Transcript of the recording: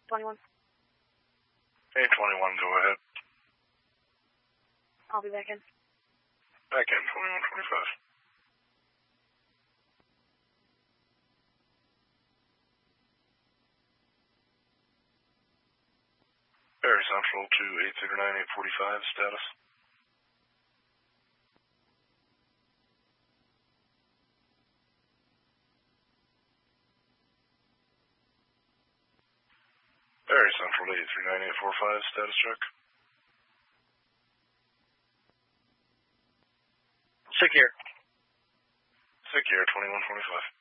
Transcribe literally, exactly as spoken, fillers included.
twenty-one. Hey, twenty-one, go ahead. I'll be back in. Back in, twenty-one twenty-five. Barry Central to eight zero nine eight forty-five, status. Barry Central to eight three nine eight four five, status check. Secure. Secure, twenty-one twenty-five.